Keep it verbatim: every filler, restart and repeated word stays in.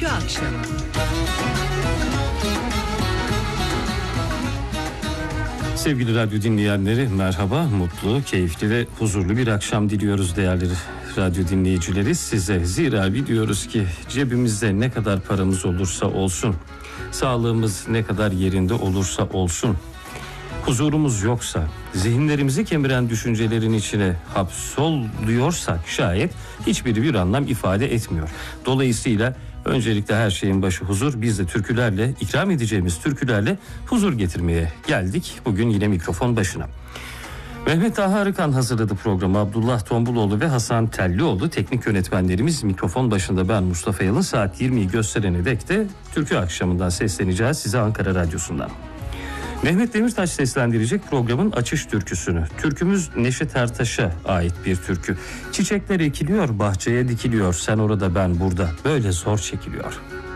Akşamı. Sevgili radyo dinleyenleri merhaba, mutlu, keyifli ve huzurlu bir akşam diliyoruz değerli radyo dinleyicileri size. Zira biliyoruz ki cebimizde ne kadar paramız olursa olsun, sağlığımız ne kadar yerinde olursa olsun, huzurumuz yoksa, zihinlerimizi kemiren düşüncelerin içine hapsoluyorsak şayet hiçbiri bir anlam ifade etmiyor. Dolayısıyla öncelikle her şeyin başı huzur. Biz de türkülerle, ikram edeceğimiz türkülerle huzur getirmeye geldik. Bugün yine mikrofon başına. Mehmet Taha Arıkan hazırladı programı. Abdullah Tombuloğlu ve Hasan Tellioğlu teknik yönetmenlerimiz. Mikrofon başında ben Mustafa Yalın. Saat yirmiyi gösterene dek de Türkü Akşamı'ndan sesleneceğiz size Ankara Radyosu'ndan. Mehmet Demirtaş seslendirecek programın açış türküsünü. Türkümüz Neşet Ertaş'a ait bir türkü. Çiçekler ekiliyor, bahçeye dikiliyor. Sen orada, ben burada. Böyle zor çekiliyor.